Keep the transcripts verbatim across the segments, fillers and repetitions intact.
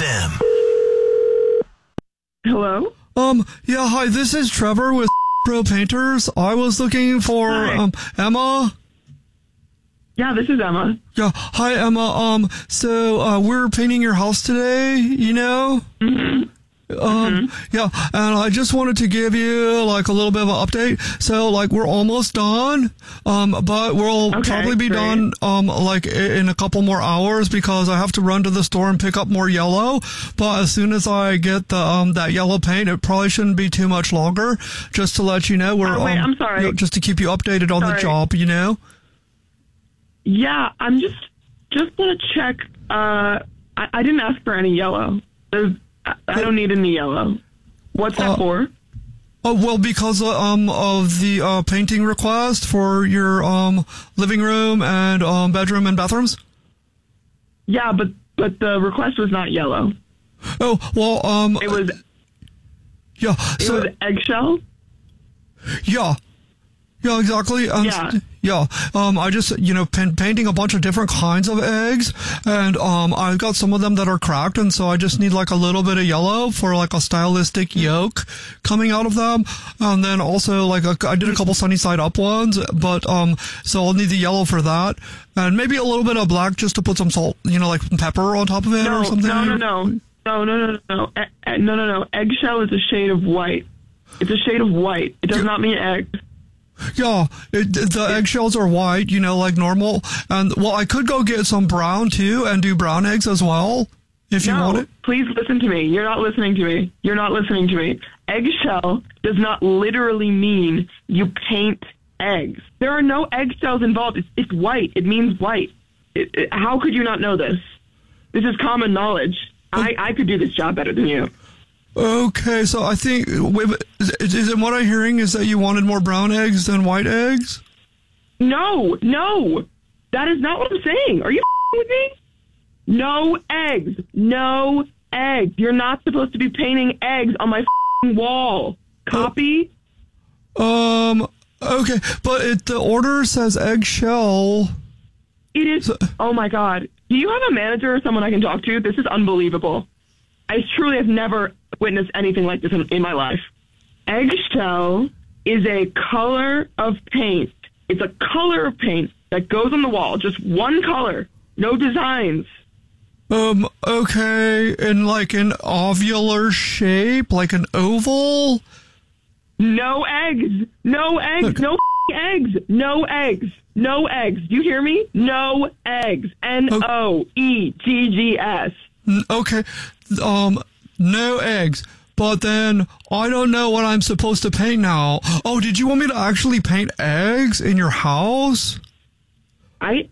M. Hello? Um, yeah, hi, this is Trevor with Pro Painters. I was looking for, Hi. um, Emma. Yeah, this is Emma. Yeah, hi, Emma. Um, so, uh, we're painting your house today, you know? Mm-hmm. Um, mm-hmm. yeah, and I just wanted to give you, like, a little bit of an update. So, like, we're almost done, um, but we'll Okay, probably be great. done, um, like, i- in a couple more hours because I have to run to the store and pick up more yellow. But as soon as I get the, um, that yellow paint, it probably shouldn't be too much longer. Just to let you know, we're, Oh, wait, um, I'm sorry. you know, just to keep you updated on the Sorry. job, you know? Yeah, I'm just just want to check. Uh, I, I didn't ask for any yellow. There's, I, I don't need any yellow. What's that Uh, for? Oh, well, because uh, um of the uh, painting request for your um living room and um bedroom and bathrooms. Yeah, but but the request was not yellow. Oh, well, um, It was yeah, it so was eggshell. yeah, yeah, exactly. Um, Yeah. yeah. Um, I just you know paint, painting a bunch of different kinds of eggs, and um, I've got some of them that are cracked, and so I just need like a little bit of yellow for like a stylistic yolk coming out of them, and then also like a, I did a couple sunny side up ones, but um, so I'll need the yellow for that, and maybe a little bit of black just to put some salt, you know, like pepper on top of it No, or something. no, no, no, no, no, no, no, E- e- no, no, no. Eggshell is a shade of white. It's a shade of white. It does Yeah. not mean egg. Yeah, it, the eggshells are white, you know, like normal. And, well, I could go get some brown, too, and do brown eggs as well, if you want No, it. please listen to me. You're not listening to me. You're not listening to me. Eggshell does not literally mean you paint eggs. There are no eggshells involved. It's, it's white. It means white. It, it, how could you not know this? This is common knowledge. I, I could do this job better than you. Okay, so I think, wait, but is, is it what I'm hearing is that you wanted more brown eggs than white eggs? No, no. That is not what I'm saying. Are you with me? No eggs. No eggs. You're not supposed to be painting eggs on my wall. Copy? Um, okay, but it, the order says eggshell. It is. Oh my God. Do you have a manager or someone I can talk to? This is unbelievable. I truly have never witnessed anything like this in, in my life. Eggshell is a color of paint. It's a color of paint that goes on the wall. Just one color. No designs. Um, okay, in like an ovular shape, like an oval? No eggs. No eggs. Look. No eggs. No eggs. No eggs. Do you hear me? No eggs. N O E G G S. N- Okay, um, no eggs. But then I don't know what I'm supposed to paint now. Oh, did you want me to actually paint eggs in your house? I,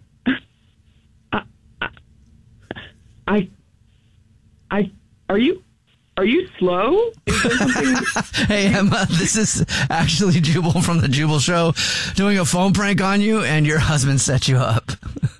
I, I, I, are you, are you slow? Is there something? Hey, Emma, this is actually Jubal from the Jubal Show doing a phone prank on you, and your husband set you up.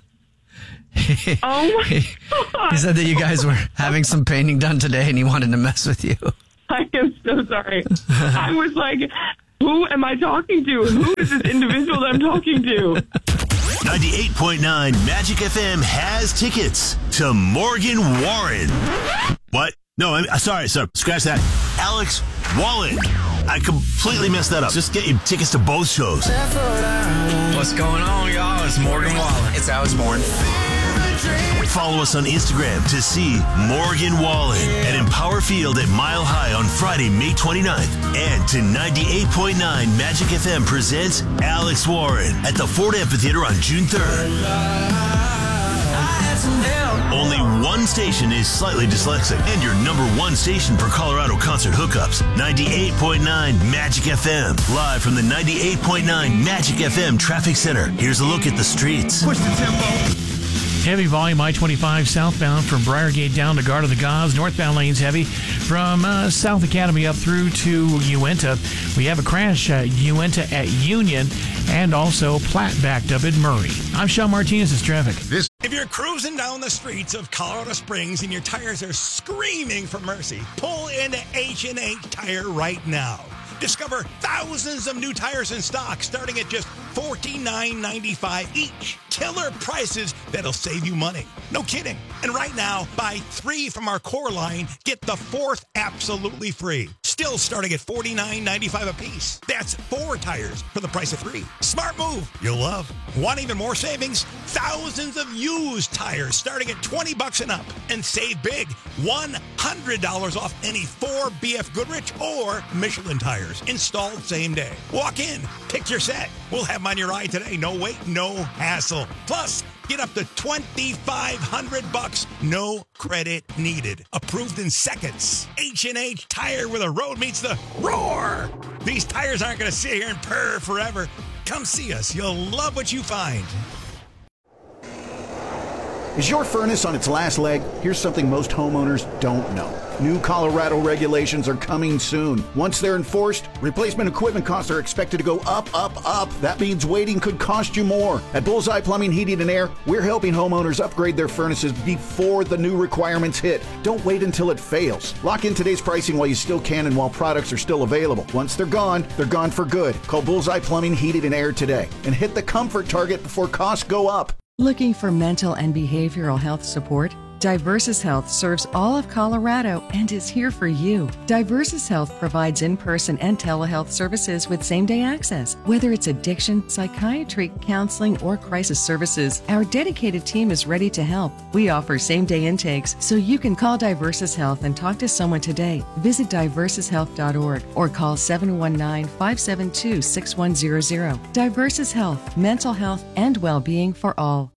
Oh my God. He said that you guys were having some painting done today, and he wanted to mess with you. I am so sorry. I was like, who am I talking to? Who is this individual that I'm talking to? ninety-eight point nine Magic F M has tickets to Morgan Wallen. What? No, I'm sorry, sorry. Scratch that. Alex Wallen. I completely messed that up. Just get you tickets to both shows. What's going on, y'all? It's Morgan Wallen. It's Alex Bourne. Follow us on Instagram to see Morgan Wallen at Empower Field at Mile High on Friday, May twenty-ninth. And to ninety-eight point nine Magic F M presents Alex Warren at the Ford Amphitheater on June third. Only one station is slightly dyslexic, and your number one station for Colorado concert hookups. ninety-eight point nine Magic F M. Live from the ninety-eight point nine Magic F M Traffic Center. Here's a look at the streets. Push the tempo. Heavy volume I twenty-five southbound from Briargate down to Garden of the Gods. Northbound lanes heavy from uh, South Academy up through to Uinta. We have a crash at Uinta at Union and also Platte backed up at Murray. I'm Sean Martinez. It's traffic. This. If you're cruising down the streets of Colorado Springs and your tires are screaming for mercy, pull into H and H Tire right now. Discover thousands of new tires in stock starting at just forty-nine ninety-five each. Killer prices that'll save you money. No kidding. And right now, buy three from our core line, get the fourth absolutely free. Still starting at forty-nine ninety-five a piece. That's four tires for the price of three. Smart move you'll love. Want even more savings? Thousands of used tires starting at twenty bucks and up. And save big. one hundred dollars off any four B F Goodrich or Michelin tires. Installed same day. Walk in, pick your set. We'll have them on your ride today. No wait, no hassle. Plus, get up to twenty-five hundred bucks. No credit needed. Approved in seconds. H and H Tire, where the road meets the roar. These tires aren't going to sit here and purr forever. Come see us. You'll love what you find. Is your furnace on its last leg? Here's something most homeowners don't know. New Colorado regulations are coming soon. Once they're enforced, replacement equipment costs are expected to go up, up, up. That means waiting could cost you more. At Bullseye Plumbing, Heating, and Air, we're helping homeowners upgrade their furnaces before the new requirements hit. Don't wait until it fails. Lock in today's pricing while you still can and while products are still available. Once they're gone, they're gone for good. Call Bullseye Plumbing, Heating, and Air today and hit the comfort target before costs go up. Looking for mental and behavioral health support? Diversus Health serves all of Colorado and is here for you. Diversus Health provides in-person and telehealth services with same-day access. Whether it's addiction, psychiatry, counseling, or crisis services, our dedicated team is ready to help. We offer same-day intakes, so you can call Diversus Health and talk to someone today. Visit diversus health dot org or call seven one nine, five seven two, six one zero zero. Diversus Health, mental health and well-being for all.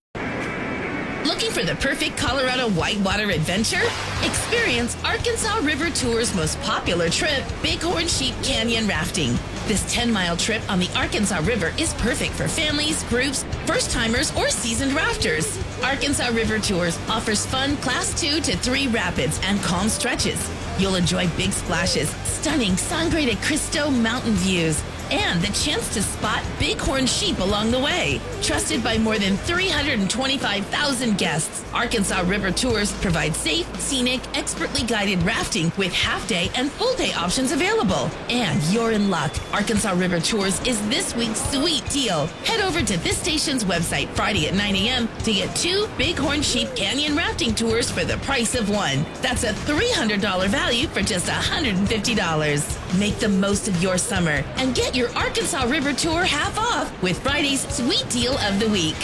Looking for the perfect Colorado whitewater adventure? Experience Arkansas River Tour's most popular trip, Bighorn Sheep Canyon Rafting. This ten-mile trip on the Arkansas River is perfect for families, groups, first-timers, or seasoned rafters. Arkansas River Tours offers fun Class two to three rapids and calm stretches. You'll enjoy big splashes, stunning Sangre de Cristo mountain views, and the chance to spot bighorn sheep along the way. Trusted by more than three hundred twenty-five thousand guests, Arkansas River Tours provide safe, scenic, expertly guided rafting with half-day and full-day options available. And you're in luck. Arkansas River Tours is this week's sweet deal. Head over to this station's website Friday at nine a.m. to get two Bighorn Sheep Canyon rafting tours for the price of one. That's a three hundred dollars value for just one hundred fifty dollars. Make the most of your summer and get your Arkansas River Tour half off with Friday's Sweet Deal of the Week.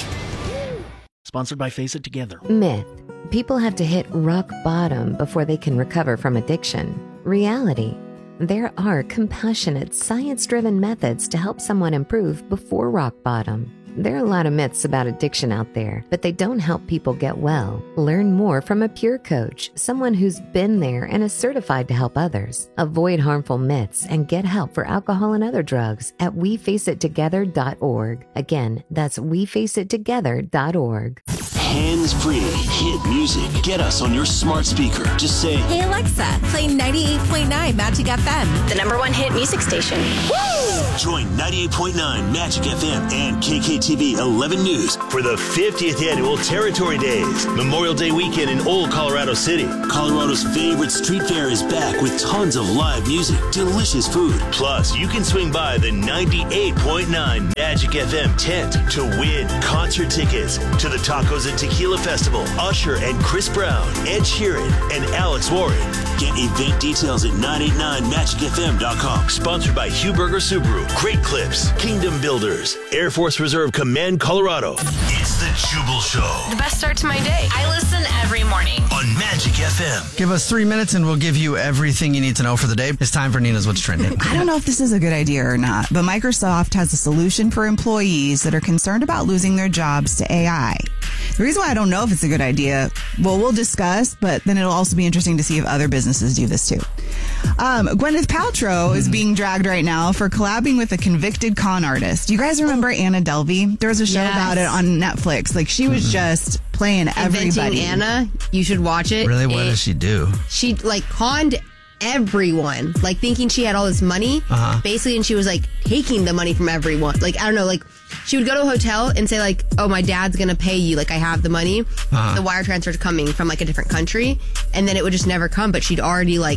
Sponsored by Face It Together. Myth. People have to hit rock bottom before they can recover from addiction. Reality. There are compassionate, science-driven methods to help someone improve before rock bottom. There are a lot of myths about addiction out there, but they don't help people get well. Learn more from a peer coach, someone who's been there and is certified to help others. Avoid harmful myths and get help for alcohol and other drugs at we face it together dot org. Again, that's we face it together dot org. Hands-free hit music. Get us on your smart speaker. Just say, "Hey Alexa, play ninety-eight point nine Magic F M, the number one hit music station." Woo! Join ninety-eight point nine Magic F M and K K T V eleven News for the fiftieth Annual Territory Days, Memorial Day weekend in Old Colorado City. Colorado's favorite street fair is back with tons of live music, delicious food. Plus, you can swing by the ninety-eight point nine Magic F M tent to win concert tickets to the Tacos and Tequila Festival, Usher and Chris Brown, Ed Sheeran, and Alex Warren. Get event details at nine eight nine magic f m dot com. Sponsored by Hugh Berger Subaru, Great Clips, Kingdom Builders, Air Force Reserve Command, Colorado. It's the Jubal Show. The best start to my day. I listen every morning on Magic F M. Give us three minutes and we'll give you everything you need to know for the day. It's time for Nina's What's Trending. I don't know if this is a good idea or not, but Microsoft has a solution for employees that are concerned about losing their jobs to A I. The reason why I don't know if it's a good idea, well, we'll discuss, but then it'll also be interesting to see if other businesses do this too. Um, Gwyneth Paltrow is being dragged right now for collabing with a convicted con artist. You guys remember Anna Delvey? There was a show Yes. about it on Netflix. Like, she was just playing everybody. Inventing Anna, you should watch it. Really? What It- does she do? She like conned everyone, like thinking she had all this money, Uh-huh. basically, and she was like taking the money from everyone. Like, I don't know, like she would go to a hotel and say like, "Oh, my dad's gonna pay you. Like, I have the money. Uh-huh. The wire transfer's coming from like a different country," and then it would just never come. But she'd already like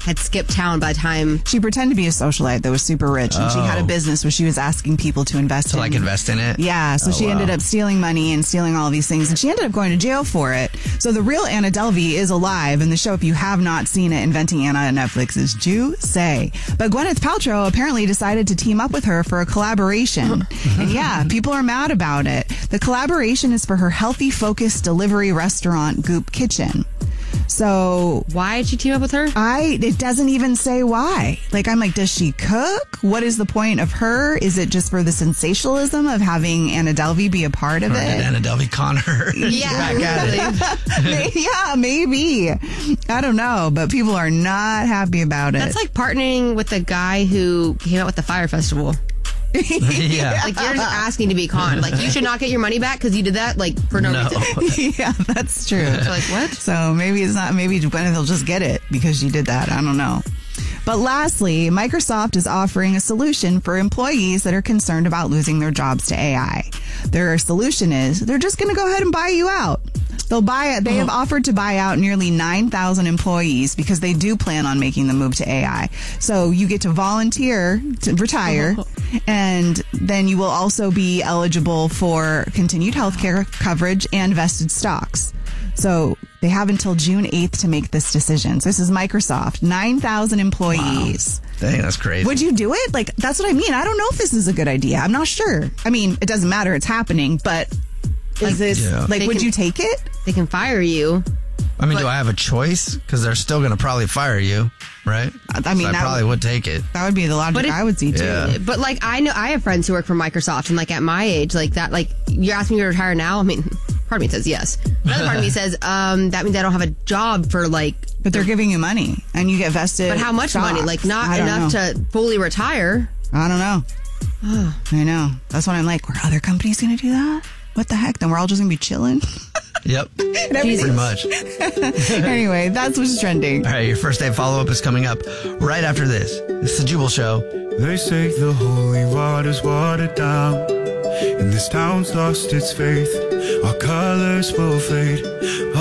had skipped town by the time. She pretended to be a socialite that was super rich, and Oh. she had a business where she was asking people to invest To in. like invest in it? Yeah, so Oh, she wow. ended up stealing money and stealing all these things, and she ended up going to jail for it. So the real Anna Delvey is alive, and the show, if you have not seen it, Inventing Anna on Netflix, is juicy. But Gwyneth Paltrow apparently decided to team up with her for a collaboration. And yeah, people are mad about it. The collaboration is for her healthy focused delivery restaurant, Goop Kitchen. So why did she team up with her? I it doesn't even say why. Like, I'm like, does she cook? What is the point of her? Is it just for the sensationalism of having Anna Delvey be a part of Or it? did Anna Delvey con her? Yeah, Back at it. May- yeah, maybe. I don't know, but people are not happy about it. That's like partnering with the guy who came out with the Fire Festival. Yeah. Like, you're just asking to be conned. Like, you should not get your money back because you did that, like, for no, No. reason. yeah, that's true. So, like, what? So maybe it's not, maybe Gwyneth will just get it because she did that. I don't know. But lastly, Microsoft is offering a solution for employees that are concerned about losing their jobs to A I. Their solution is they're just going to go ahead and buy you out. They'll buy it. They have offered to buy out nearly nine thousand employees because they do plan on making the move to A I. So you get to volunteer to retire, and then you will also be eligible for continued health care coverage and vested stocks. So they have until June eighth to make this decision. So this is Microsoft, nine thousand employees. Wow. Dang, that's crazy. Would you do it? Like, that's what I mean. I don't know if this is a good idea. I'm not sure. I mean, it doesn't matter. It's happening. But is this, Yeah. like, They would can- you take it? They can fire you. I mean, But- do I have a choice? Because they're still going to probably fire you, right? I mean, So I that probably would- would take it. That would be the logic But it- I would see, too. Yeah. But, like, I know I have friends who work for Microsoft, and, like, at my age, like, that, like, you're asking me to retire now? I mean, part of me says yes. Another part of me says, um, that means I don't have a job for, like... But they're giving you money, and you get vested. But how much stocks. money? Like, not I don't enough know. to fully retire. I don't know. I know. That's what I'm like. Were other companies going to do that? What the heck? Then we're all just going to be chilling? Yep. everything's- Pretty much. Anyway, that's what's trending. All right, your first day follow-up is coming up right after this. It's the Jubal Show. They say the holy water's watered down, and this town's lost its faith. Our colors will fade.